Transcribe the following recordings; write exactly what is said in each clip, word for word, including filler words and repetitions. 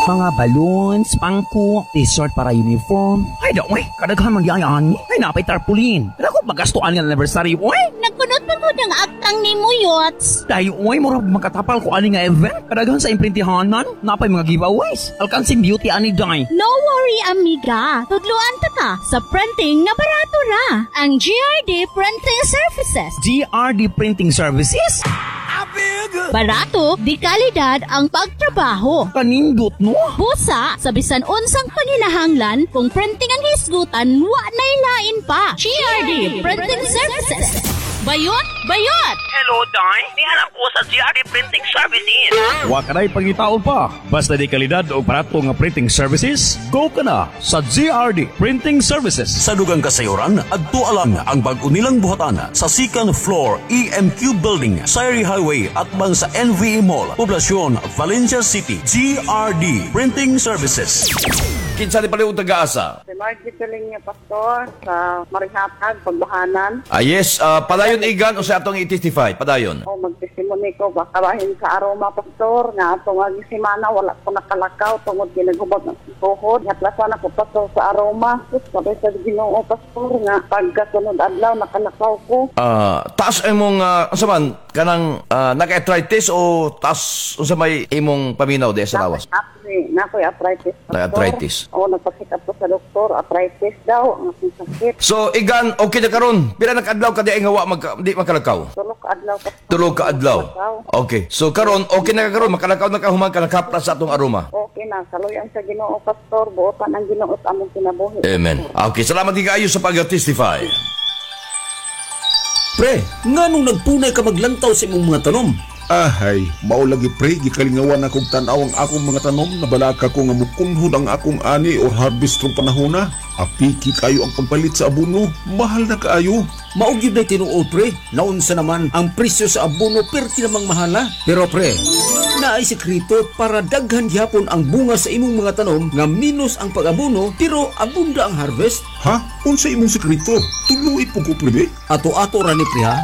Mga balloons, pangko, t-shirt para uniform. Ay, daw, eh, kadaghan magyayaan. Ay, napay tarpaulin. Kaya ko magastuan ng anniversary, oy. Nagkunot pa po ng aktang ni Muyots. Dahil, oy, mura magkatapal ko ani nga event. Kadaghan sa imprintihanan, napay mga giveaways. Alkansing beauty ani day. No worry, amiga. Tudluan ta ka sa printing na barato ra. Ang G R D Printing Services. G R D Printing Services? Barato, di kalidad ang pagtrabaho. Kanindot, no? Busa, sa bisan unsang panginahanglan, kung printing ang hisgutan, wa na'y lain pa. G R D Printing Services. Bayot! Bayot! Hello, Day. Nihanap ko sa G R D Printing Services. Wa ka na'y pangitaon pa. Basta di kalidad o barato nga printing services, go ka na sa G R D Printing Services. Sa dugang kasayuran, adto alang ang bag-o nilang buhatan sa second floor E M Q Building, Sayri Highway at bang sa N V E Mall, Poblacion, Valencia City. G R D Printing Services. Kinsa ni paliw taga-asa? Si Margie Tuling niya, Pastor, sa Marihatag, Pagbahanan. Ah, yes, uh, padayon igan o sa atong i-testify, padayon. O, magtestimony ko, baka bahin sa aroma, Pastor, nga atong agi simana, wala ko nakalakaw, tungod ginagubag ng tuhod. Natlasan ako, Pastor, sa aroma. Sus, sabay sa Ginoo, Pastor, nga pagkasunod adlaw, nakalakaw ko. Ah, taas imong uh, unsa man kanang uh, naka-arthritis o taas unsa may imong paminaw di sa lawas? Nakoy arthritis, Pastor. Arthritis. O, nagpasit up ko sa doktor, arthritis daw, ang aking sakit. So igan okay na karon. Pila na kadlaw ka di ay nga wa mag di makalakaw? Tulog ka adlaw, Pastor. Tulog ka adlaw. Okay. So karon okay na ka karon makalakaw na ka human ka nakapra sa atong aroma. Okay na, saluyan sa Ginoo, Pastor, buotan ang Ginoo sa among kinabuhi. Amen. Okay, salamat kayo sa pag-testify. Pre, nga nung nagpunay ka maglantaw sa imong mga tanom? Ahay, mao lagi pre, gikalingawan akong tanaw ang akong mga tanom na balaka ko nga mukunhod ang akong ani or harvest rong panahona. Apiki kayo ang pagpalit sa abono, mahal na kaayo. Maugyod na tinuod pre, naunsa naman ang presyo sa abono perti namang mahala. Pero pre, naay sekreto para daghan gyapon ang bunga sa imong mga tanom nga minus ang pag-abono pero abunda ang harvest. Ha? Unsa imong sekreto? Tuloy po ko pre. Ato-ato ra ni pre ha.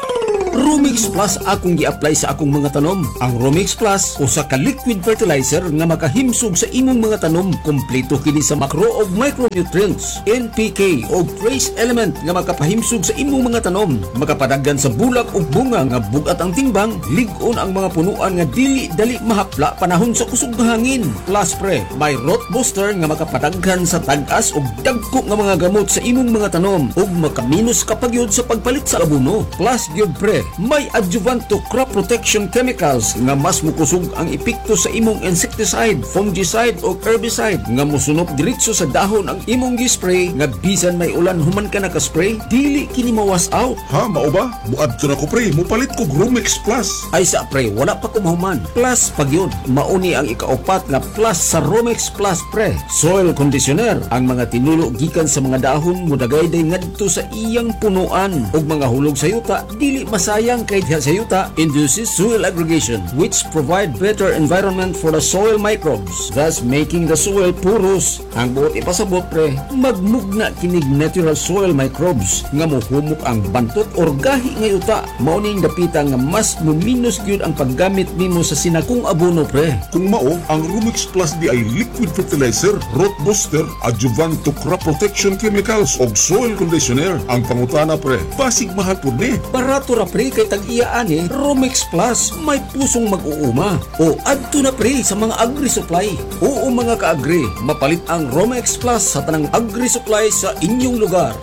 Romix Plus akong gi-apply sa akong mga tanom. Ang Romix Plus usa ka liquid fertilizer nga makahimsog sa imong mga tanom. Kompleto kini sa macro ug micronutrients, N P K ug trace element nga makapahimsog sa imong mga tanom. Makapadaggan sa bulak ug bunga nga bugat ang timbang, lig-on ang mga punuan nga dili dali mahapla panahon sa kusog nga hangin. Plus pre, may root booster nga makapadaghan sa tag-as ug dagko nga mga gamot sa imong mga tanom ug makaminus kapagyod sa pagpalit sa abono. Plus gyud pre, may adjuvant to crop protection chemicals nga mas mukusog ang epekto sa imong insecticide, fungicide o herbicide nga mosunop diretso sa dahon ang imong gi-spray nga bisan may ulan human ka naka-spray, dili kini mawas out. Ha, mao ba? Buad to na ko pre, mupalit ko Gromix Plus. Ay sa pre, wala pa kumahuman. Plus pagyod, mauni ang ikaupat na plus sa Romix Plus pre. Soil conditioner, ang mga tinulo gikan sa mga dahon mudagayday ngadto sa iyang punuan ug mga hulog sa yuta dili masa sayang kay diha sa yuta induces soil aggregation which provide better environment for the soil microbes, thus making the soil porous. Ang buot ipasabot pre, magmugna kinig natural soil microbes nga mohumok ang bantot or gahi nga yuta. Mao ning dapita nga mas muminus gyud ang paggamit nimo sa sinakong abono pre. Kung mao, ang Romix Plus di ay liquid fertilizer, root booster, adjuvant to crop protection chemicals ug soil conditioner. Ang pangutana pre, basig mahal pud ni. Barato ra pre kay tag-iya ani Romix Plus, may pusong mag-uuma. O adto na pre sa mga agri-supply. Oo mga ka-agri, mapalit ang Romix Plus sa tanang agri-supply sa inyong lugar.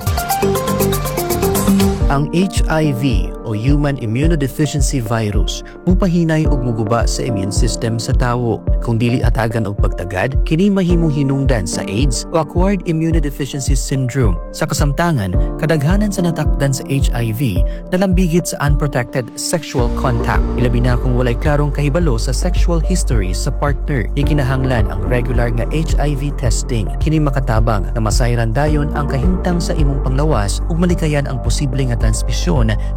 Ang H I V o Human Immunodeficiency Virus mupahinay og muguba sa immune system sa tawo. Kung dili atagan og pagtagad, kini mahimong hinungdan sa AIDS o Acquired Immunodeficiency Syndrome. Sa kasamtangan, kadaghanan sa natakdan sa H I V nalambigit sa unprotected sexual contact. Ilabi na kung walay klarong kahibalo sa sexual history sa partner. Ikinahanglan ang regular nga H I V testing. Kini makatabang na masayran dayon ang kahimtang sa imong panglawas ug malikayan ang posible nga transmisyon sa uban.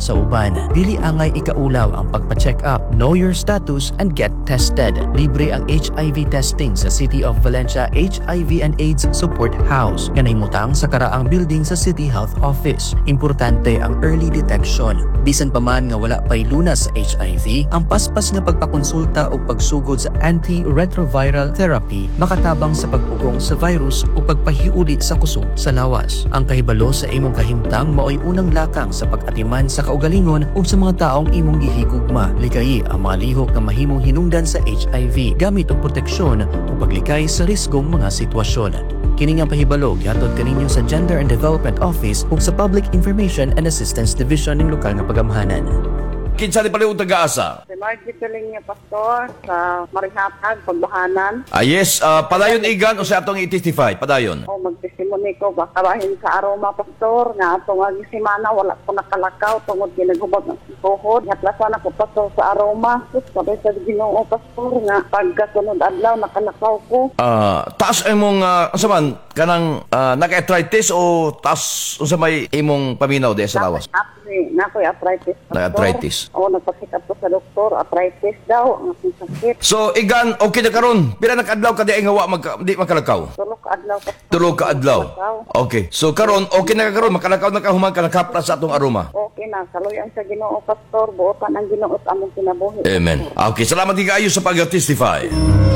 human. Dili angay ikaulaw ang pagpa-check up, know your status, and get tested. Libre ang H I V testing sa City of Valencia H I V and AIDS Support House nga nahimutang sa karaang building sa City Health Office. Importante ang early detection. Bisan pa man nga wala pay lunas sa H I V, ang paspas nga pagpakonsulta o pagsugod sa antiretroviral therapy makatabang sa pagpugong sa virus o pagpahiuli sa kusog sa lawas. Ang kahibalo sa imong kahimtang mao'y unang lakang sa pag-atiman sa kaugalingon o sa mga taong imong gihigugma. Likayi ang mga lihok nga mahimong hinungdan sa H I V gamit ang proteksyon o paglikay sa risgong mga sitwasyon. Kining ang pahibalo gihatod kaninyo sa Gender and Development Office ug sa Public Information and Assistance Division ng lokal nga pagamhanan. Kinsa ni paliw taga-asa? Si Margie Tuling niya, Pastor, sa Marihatag, Pagbahanan. Ah, yes, uh, padayon igan o sa atong i-testify, padayon. O magtestimony ko, baka bahin sa aroma, Pastor, nga atong agi simana, wala ko nakalakaw, tungod ginagubag ng tuhod. Hatlasan ako, Pastor, sa aroma. Sus, sabi sa Ginoo, Pastor, nga pagkasunod adlaw, nakalakaw ko. Ah, taas imong uh, unsa man kanang uh, naka-arthritis o taas unsa may imong paminaw di sa lawas? Nakoy arthritis, Pastor. Na-arthritis. O, nagpasikap ko sa doktor, arthritis daw, ang aking sakit. So igan okay na karon. Pila nakadlaw ka di ay nga wa magka, di makalakaw? Tulog ka adlaw, Pastor. Tulog ka adlaw. Okay. So karon okay na ka karon makalakaw na ka human ka nakapra sa atong aroma. Okay na, saluyan sa Ginoo, Pastor, buotan ang Ginoo at among kinabuhi. Amen. Okay, salamat kayo sa pag-testify.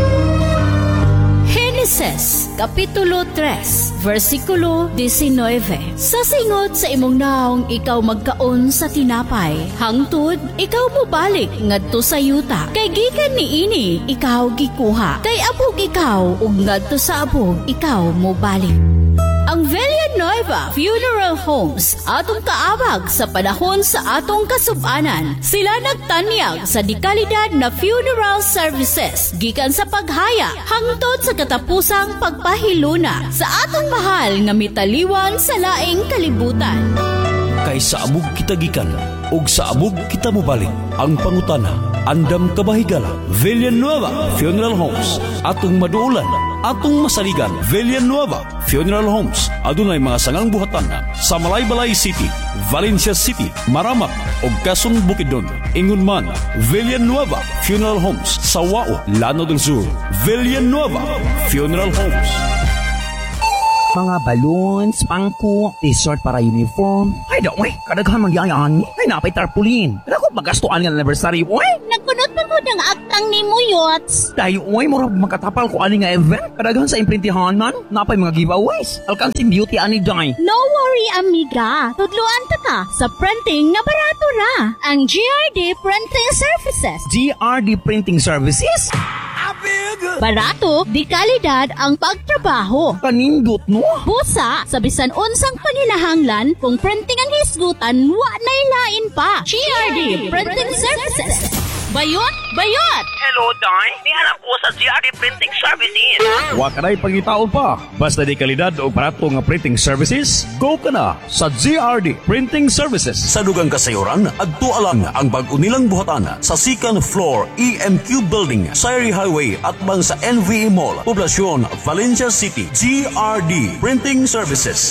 Genesis, Kapitulo three, versikulo nineteen. Sa singot sa imong naong ikaw magkaon sa tinapay, hangtod ikaw mobalik ngadto sa yuta. Kay gikan niini ikaw gikuha, kay abog ikaw ug ngadto sa abog ikaw mobalik. Ang Villanueva Funeral Homes atong kaabag sa panahon sa atong kasubanan. Sila nagtanyag sa dekalidad na funeral services gikan sa paghaya hangtod sa katapusang pagpahiluna sa atong mahal nga mitaliwan sa laing kalibutan. Kay sa amog kita gikan ug sa amog kita mobalik. Ang pangutana, andam kabahigala. Villanueva Funeral Homes atong maduulan, atong masaligan. Villanueva Funeral Homes adunay mga sangang buhatan sa Malaybalay City, Valencia City, Maramak ug Quezon Bukidnon. Ingon man, Villanueva Funeral Homes sa Wao, Llano del Sur. Villanueva Funeral Homes. Mga balloons, pangko, t-shirt para uniform. Ay, daw, eh, kadaghan magyayaan. Ay, napay tarpulin. Pero ako magastuan ng anniversary, oy. Nagkunot pa ko ng aktang ni Muyots. Dahil, oy, mura makatapal ko ani nga event. Kadaghan sa imprintihan man. Napay mga giveaways. Alkansing beauty ani day. No worry, amiga. Tudluan ta ka sa printing na barato ra. Ang G R D Printing Services. G R D Printing Services? Barato, di kalidad ang pagtrabaho. Kanindot, no? Busa, sa bisan unsang panginahanglan, kung printing ang hisgutan, wa na'y lain pa. G R D Printing Services. Bayot, bayot! Hello, Day. Nihanap ko sa G R D Printing Services. Wa ka na'y pangitao pa. Basta di kalidad o barato nga printing services, go ka na sa G R D Printing Services. Sa dugang kasayuran, adto alang ang bag-o nilang buhatan sa second floor E M Q Building, Sayri Highway at bang sa N V E Mall, Poblacion, Valencia City. G R D Printing Services.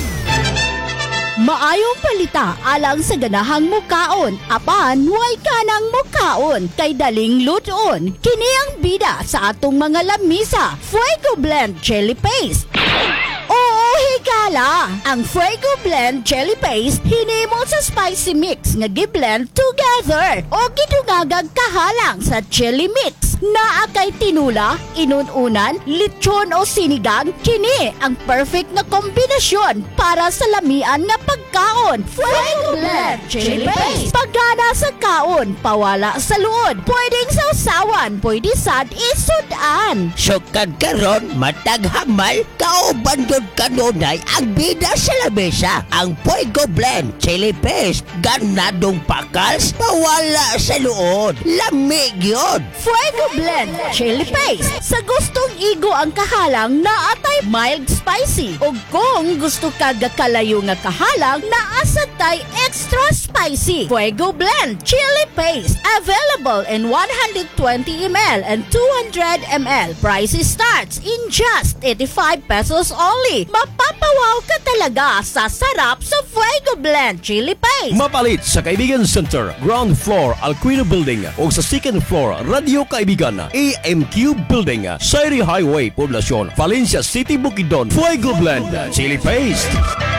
Maayong palita alang sa ganahang mukaon. Apan, way kanang mukaon. Kay daling luton. Kini ang bida sa atong mga lamisa. Fuego Blend Chili Paste. Oo, higala! Ang Fuego Blend Chili Paste hinimo sa spicy mix nga gi-blend together o gidungagag kahalang sa chili mix. Naa kay tinula, inununan, lechon o sinigang, kini ang perfect na kombinasyon para sa lamian nga pagkaon. Fuego Blend Chili Paste. Pagana sa kaon, pawala sa luod. Pwedeng sausawan, pwede sad isudan. Sukad karon matag hamal kauban gyud kanunay ang bida sa lamesa. Ang Fuego Blend Chili Paste ganadong pakals pawala sa luod. Lamig yun. Fuego Blend Chili Paste. Sa gustong igo ang kahalang na atay mild spicy. O kung gusto ka gakalayo nga kahalang na asatay extra spicy. Fuego Blend Chili Paste. Available in one hundred twenty milliliters and two hundred milliliters. Price starts in just eighty-five pesos only. Mapapawaw ka talaga sa sarap sa Fuego Blend Chili Paste. Mapalit sa Kaibigan Center, ground floor, Alquino Building o sa second floor, Radio Kaibigan, A M Q Building, Sayri Highway, Poblacion, Valencia City, Bukidnon. Fuego Blend Chili Paste.